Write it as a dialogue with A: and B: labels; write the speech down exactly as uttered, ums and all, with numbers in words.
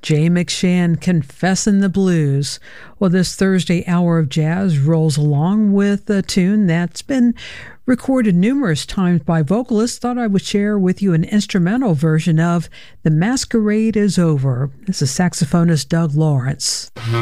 A: Jay McShann, Confessin' the Blues. Well, this Thursday hour of jazz rolls along with a tune that's been recorded numerous times by vocalists. Thought I would share with you an instrumental version of The Masquerade is Over. This is saxophonist Doug Lawrence.